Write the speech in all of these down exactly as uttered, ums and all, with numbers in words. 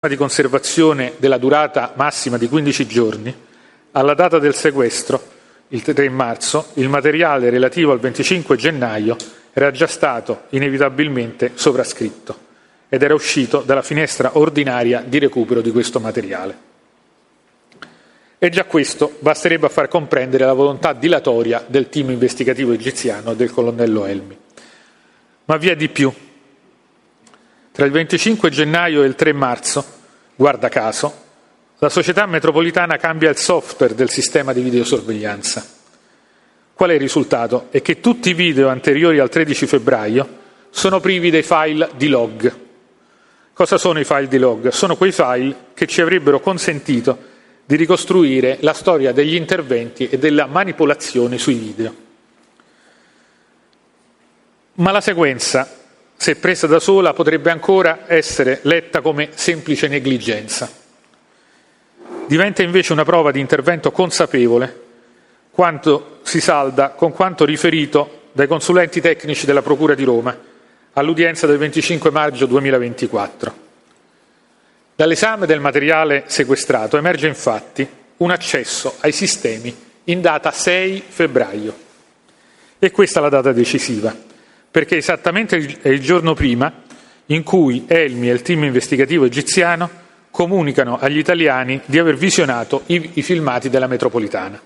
di conservazione della durata massima di quindici giorni, alla data del sequestro, il tre marzo, il materiale relativo al venticinque gennaio era già stato inevitabilmente sovrascritto ed era uscito dalla finestra ordinaria di recupero di questo materiale. E già questo basterebbe a far comprendere la volontà dilatoria del team investigativo egiziano e del colonnello Helmi. Ma vi è di più. Tra il venticinque gennaio e il tre marzo, guarda caso, la società metropolitana cambia il software del sistema di videosorveglianza. Qual è il risultato? È che tutti i video anteriori al tredici febbraio sono privi dei file di log. Cosa sono i file di log? Sono quei file che ci avrebbero consentito di ricostruire la storia degli interventi e della manipolazione sui video. Ma la sequenza, se presa da sola, potrebbe ancora essere letta come semplice negligenza. Diventa invece una prova di intervento consapevole quanto si salda con quanto riferito dai consulenti tecnici della Procura di Roma all'udienza del venticinque maggio duemilaventiquattro. Dall'esame del materiale sequestrato emerge infatti un accesso ai sistemi in data sei febbraio. E questa è la data decisiva, perché esattamente è il giorno prima in cui Helmi e il team investigativo egiziano comunicano agli italiani di aver visionato i, i filmati della metropolitana.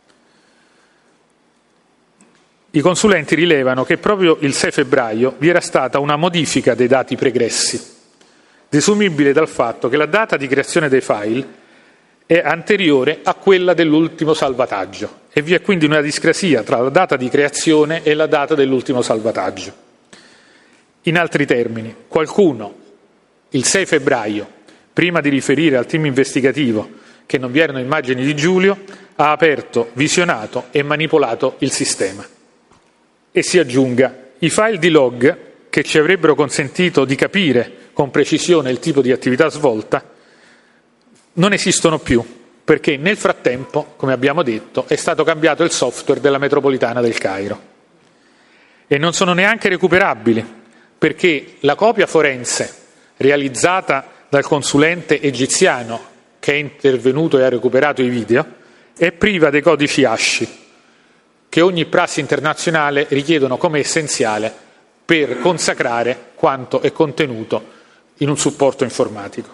I consulenti rilevano che proprio il sei febbraio vi era stata una modifica dei dati pregressi, desumibile dal fatto che la data di creazione dei file è anteriore a quella dell'ultimo salvataggio e vi è quindi una discrasia tra la data di creazione e la data dell'ultimo salvataggio. In altri termini, qualcuno, il sei febbraio, prima di riferire al team investigativo che non vi erano immagini di Giulio, ha aperto, visionato e manipolato il sistema. E si aggiunga, i file di log che ci avrebbero consentito di capire con precisione il tipo di attività svolta non esistono più, perché nel frattempo, come abbiamo detto, è stato cambiato il software della metropolitana del Cairo. E non sono neanche recuperabili, perché la copia forense realizzata dal consulente egiziano che è intervenuto e ha recuperato i video è priva dei codici hash che ogni prassi internazionale richiedono come essenziale per consacrare quanto è contenuto in un supporto informatico.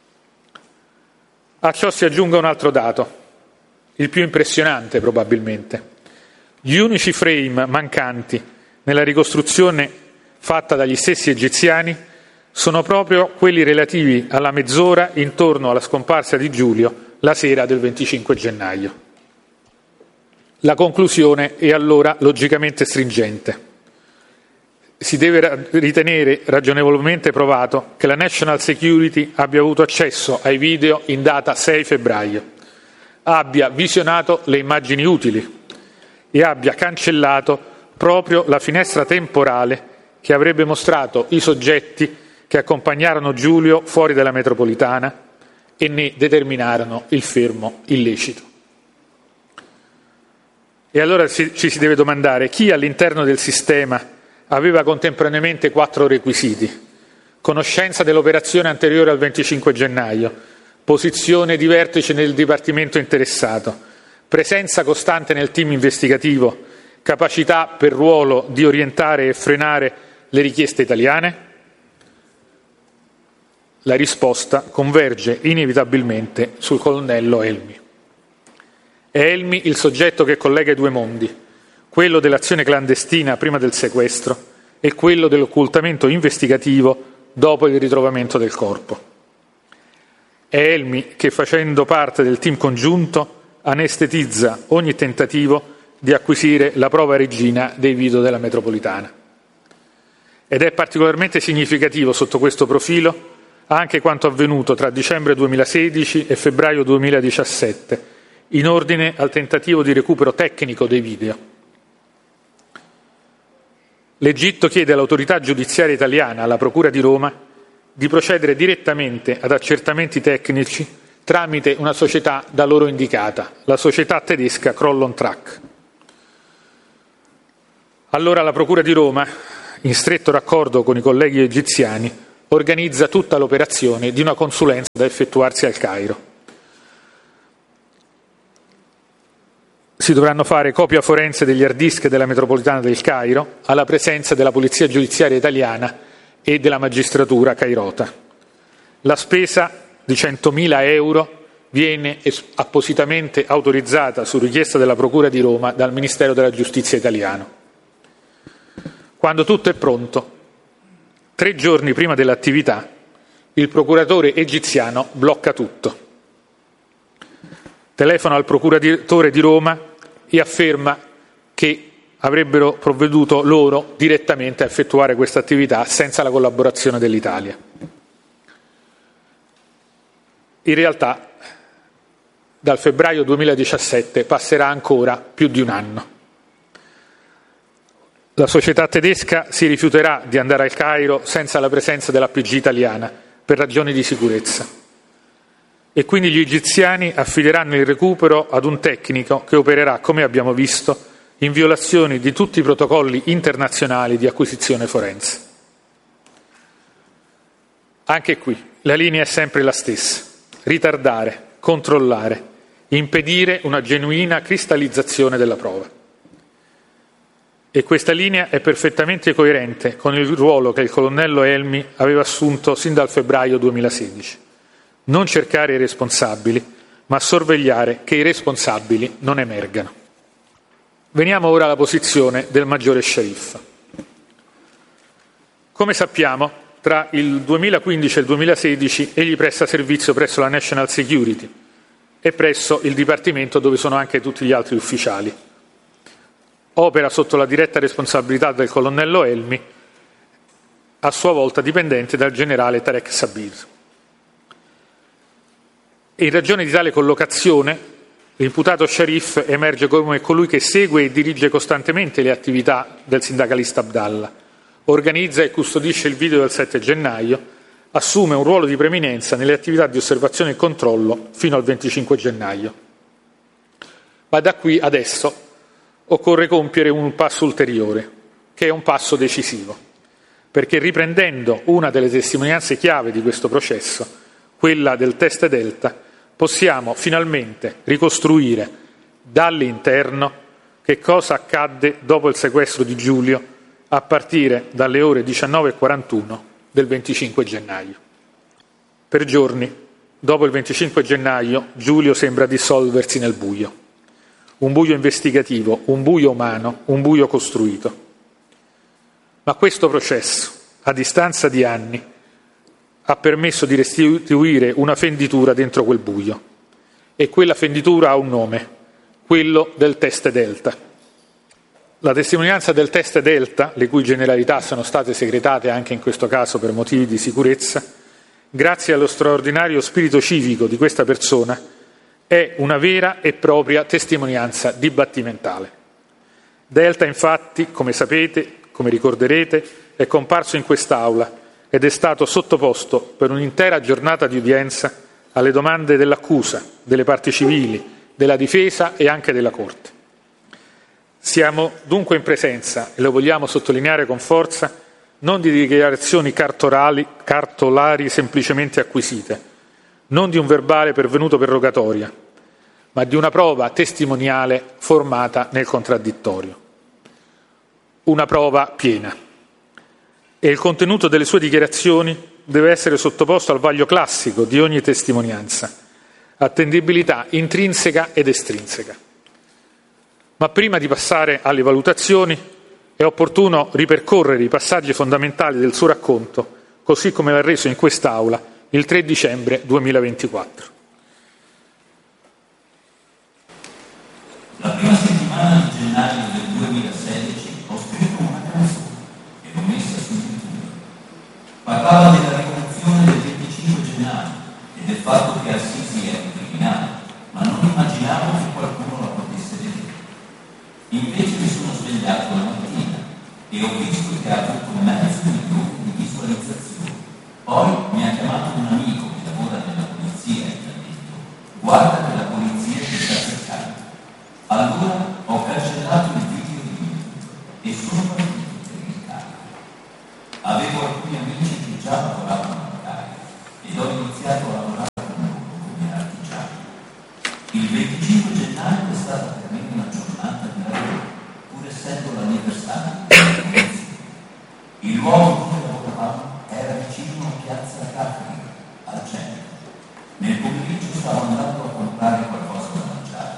A ciò si aggiunga un altro dato, il più impressionante probabilmente. Gli unici frame mancanti nella ricostruzione fatta dagli stessi egiziani sono proprio quelli relativi alla mezz'ora intorno alla scomparsa di Giulio la sera del venticinque gennaio. La conclusione è allora logicamente stringente. Si deve ritenere ragionevolmente provato che la National Security abbia avuto accesso ai video in data sei febbraio, abbia visionato le immagini utili e abbia cancellato proprio la finestra temporale che avrebbe mostrato i soggetti che accompagnarono Giulio fuori dalla metropolitana e ne determinarono il fermo illecito. E allora ci si deve domandare chi all'interno del sistema aveva contemporaneamente quattro requisiti: conoscenza dell'operazione anteriore al venticinque gennaio, posizione di vertice nel dipartimento interessato, presenza costante nel team investigativo, capacità per ruolo di orientare e frenare le richieste italiane? La risposta converge inevitabilmente sul colonnello Helmi. È Helmi il soggetto che collega i due mondi, quello dell'azione clandestina prima del sequestro e quello dell'occultamento investigativo dopo il ritrovamento del corpo. È Helmi che, facendo parte del team congiunto, anestetizza ogni tentativo di acquisire la prova regina dei video della metropolitana. Ed è particolarmente significativo sotto questo profilo anche quanto avvenuto tra dicembre duemilasedici e febbraio duemiladiciassette in ordine al tentativo di recupero tecnico dei video. L'Egitto chiede all'autorità giudiziaria italiana, alla Procura di Roma, di procedere direttamente ad accertamenti tecnici tramite una società da loro indicata, la società tedesca Kroll Track. Allora la Procura di Roma, in stretto raccordo con i colleghi egiziani, organizza tutta l'operazione di una consulenza da effettuarsi al Cairo. Si dovranno fare copia forense degli hard disk della metropolitana del Cairo alla presenza della polizia giudiziaria italiana e della magistratura cairota. La spesa di centomila euro viene appositamente autorizzata su richiesta della Procura di Roma dal Ministero della Giustizia italiano. Quando tutto è pronto, tre giorni prima dell'attività, il procuratore egiziano blocca tutto. Telefona al procuratore di Roma e afferma che avrebbero provveduto loro direttamente a effettuare questa attività senza la collaborazione dell'Italia. In realtà, dal febbraio duemiladiciassette passerà ancora più di un anno. La società tedesca si rifiuterà di andare al Cairo senza la presenza dell'A P G italiana per ragioni di sicurezza. E quindi gli egiziani affideranno il recupero ad un tecnico che opererà, come abbiamo visto, in violazione di tutti i protocolli internazionali di acquisizione forense. Anche qui la linea è sempre la stessa: ritardare, controllare, impedire una genuina cristallizzazione della prova. E questa linea è perfettamente coerente con il ruolo che il colonnello Helmi aveva assunto sin dal febbraio duemilasedici. Non cercare i responsabili, ma sorvegliare che i responsabili non emergano. Veniamo ora alla posizione del maggiore Sharif. Come sappiamo, tra il duemilaquindici e il duemilasedici egli presta servizio presso la National Security e presso il Dipartimento dove sono anche tutti gli altri ufficiali. Opera sotto la diretta responsabilità del colonnello Helmi, a sua volta dipendente dal generale Tarek Sabir. E in ragione di tale collocazione, l'imputato Sharif emerge come colui che segue e dirige costantemente le attività del sindacalista Abdallah, organizza e custodisce il video del sette gennaio, assume un ruolo di preeminenza nelle attività di osservazione e controllo fino al venticinque gennaio. Ma da qui adesso occorre compiere un passo ulteriore, che è un passo decisivo, perché riprendendo una delle testimonianze chiave di questo processo, quella del test Delta, possiamo finalmente ricostruire dall'interno che cosa accadde dopo il sequestro di Giulio a partire dalle ore diciannove e quarantuno del venticinque gennaio. Per giorni, dopo il venticinque gennaio, Giulio sembra dissolversi nel buio. Un buio investigativo, un buio umano, un buio costruito. Ma questo processo, a distanza di anni, ha permesso di restituire una fenditura dentro quel buio. E quella fenditura ha un nome, quello del test Delta. La testimonianza del test Delta, le cui generalità sono state segretate anche in questo caso per motivi di sicurezza, grazie allo straordinario spirito civico di questa persona, è una vera e propria testimonianza dibattimentale. Delta, infatti, come sapete, come ricorderete, è comparso in quest'Aula ed è stato sottoposto per un'intera giornata di udienza alle domande dell'accusa, delle parti civili, della difesa e anche della Corte. Siamo dunque in presenza, e lo vogliamo sottolineare con forza, non di dichiarazioni cartorali, cartolari semplicemente acquisite, non di un verbale pervenuto per rogatoria, ma di una prova testimoniale formata nel contraddittorio. Una prova piena. E il contenuto delle sue dichiarazioni deve essere sottoposto al vaglio classico di ogni testimonianza, attendibilità intrinseca ed estrinseca. Ma prima di passare alle valutazioni è opportuno ripercorrere i passaggi fondamentali del suo racconto, così come l'ha reso in quest'Aula il tre dicembre duemilaventiquattro. La prima settimana di gennaio del duemilasedici ho scritto una canzone e l'ho messa su YouTube. Parlava della rivoluzione del venticinque gennaio e del fatto che Assisi era un criminale, ma non immaginavo che qualcuno la potesse vedere. Invece mi sono svegliato la mattina e ho visto che ha avuto mezzo milione di visualizzazioni. Poi mi ha chiamato un amico che lavora nella polizia e mi ha detto: guarda che la polizia ti sta cercando. Allora ho cancellato il video di YouTube e sono partito per il carro. Avevo alcuni amici che già lavoravano venticinque gennaio è stata per me una giornata di lavoro, pur essendo l'anniversario della rivoluzione. Il luogo in cui lavoravamo era vicino a Piazza Cattolica, al centro. Nel